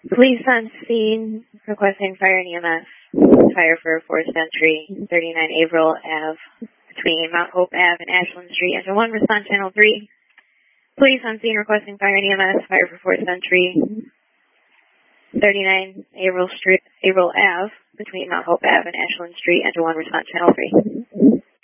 Police on scene requesting fire and EMS. Fire for 4th Century, 39 Averill Ave, between Mount Hope Ave and Ashland Street. Engine 1, respond channel 3. Police on scene requesting fire and EMS. Fire for 4th Century, 39 Averill Ave, between Mount Hope Ave and Ashland Street. Engine 1, respond channel 3.